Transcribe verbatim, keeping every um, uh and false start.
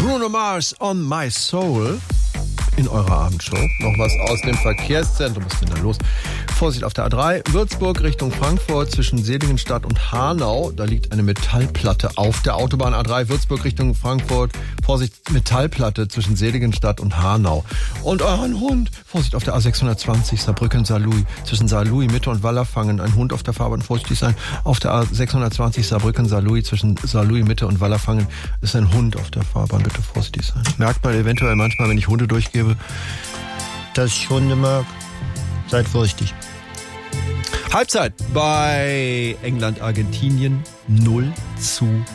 Bruno Mars on My Soul in eurer Abendshow. Noch was aus dem Verkehrszentrum. Was ist denn da los? Vorsicht auf der A drei, Würzburg Richtung Frankfurt zwischen Seligenstadt und Hanau. Da liegt eine Metallplatte auf der Autobahn A drei, Würzburg Richtung Frankfurt. Vorsicht, Metallplatte zwischen Seligenstadt und Hanau. Und euren Hund. Vorsicht auf der A sechshundertzwanzig, Saarbrücken-Saarlouis. Zwischen Saarlouis Mitte und Wallerfangen. Ein Hund auf der Fahrbahn, vorsichtig sein. Auf der A sechshundertzwanzig, Saarbrücken-Saarlouis. Zwischen Saarlouis Mitte und Wallerfangen ist ein Hund auf der Fahrbahn. Bitte vorsichtig sein. Merkt man eventuell manchmal, wenn ich Hunde durchgebe, dass ich Hunde mag. Seid vorsichtig. Halbzeit bei England-Argentinien null zu